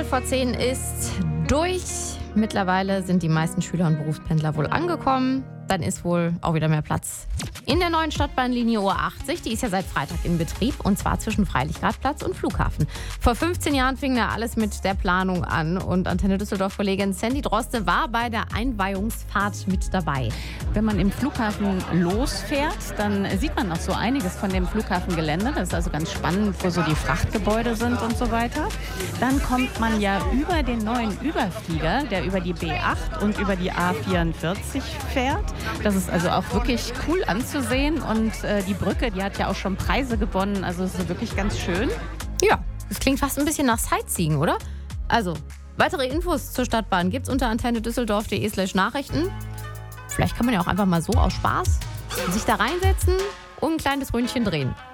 vor 10 ist durch. Mittlerweile sind die meisten Schüler und Berufspendler wohl angekommen. Dann ist wohl auch wieder mehr Platz in der neuen Stadtbahnlinie U80. Die ist ja seit Freitag in Betrieb, und zwar zwischen Freilichtradplatz und Flughafen. Vor 15 Jahren fing da alles mit der Planung an, und Antenne Düsseldorf-Kollegin Sandy Droste war bei der Einweihungsfahrt mit dabei. Wenn man im Flughafen losfährt, dann sieht man noch so einiges von dem Flughafengelände. Das ist also ganz spannend, wo so die Frachtgebäude sind und so weiter. Dann kommt man ja über den neuen Überflieger, der über die B8 und über die A44 fährt. Das ist also auch wirklich cool anzusehen, und die Brücke, die hat ja auch schon Preise gewonnen, also es ist wirklich ganz schön. Ja, das klingt fast ein bisschen nach Sightseeing, oder? Also, weitere Infos zur Stadtbahn gibt's unter antennedüsseldorf.de/Nachrichten. Vielleicht kann man ja auch einfach mal so aus Spaß sich da reinsetzen und ein kleines Ründchen drehen.